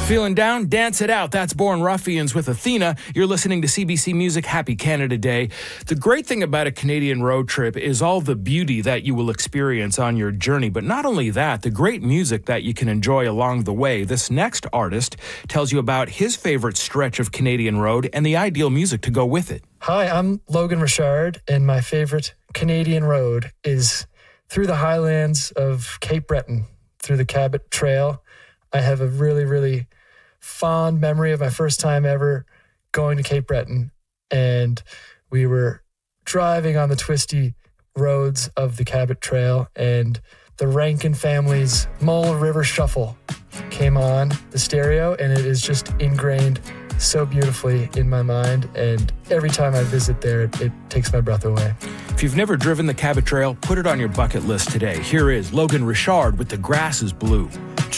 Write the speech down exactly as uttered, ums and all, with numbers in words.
Feeling down? Dance it out. That's Born Ruffians with Athena. You're listening to C B C Music. Happy Canada Day. The great thing about a Canadian road trip is all the beauty that you will experience on your journey. But not only that, the great music that you can enjoy along the way. This next artist tells you about his favorite stretch of Canadian road and the ideal music to go with it. Hi, I'm Logan Richard, and my favorite Canadian road is through the highlands of Cape Breton, through the Cabot Trail. I have a really, really fond memory of my first time ever going to Cape Breton, and we were driving on the twisty roads of the Cabot Trail, and the Rankin family's Mull River Shuffle came on the stereo, and it is just ingrained so beautifully in my mind, and every time I visit there, it, it takes my breath away. If you've never driven the Cabot Trail, put it on your bucket list today. Here is Logan Richard with The Grass is Blue.